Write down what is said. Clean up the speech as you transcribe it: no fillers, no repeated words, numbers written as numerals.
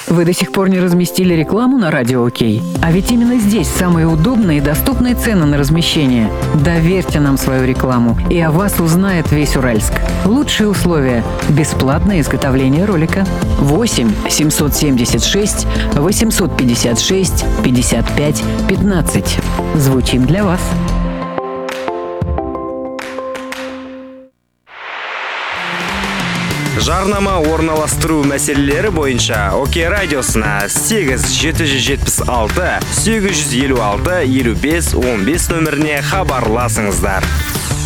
Вы до сих пор не разместили рекламу на Радио Окей? А ведь именно здесь самые удобные и доступные цены на размещение. Доверьте нам свою рекламу, и о вас узнает весь Уральск. Лучшие условия – бесплатное изготовление ролика. 8 776 856 55 15. Звучим для вас. Жарнама орналастыру мәселелері бойынша Окей радиосына 8776 856 55 15 нөміріне хабарласыңыздар.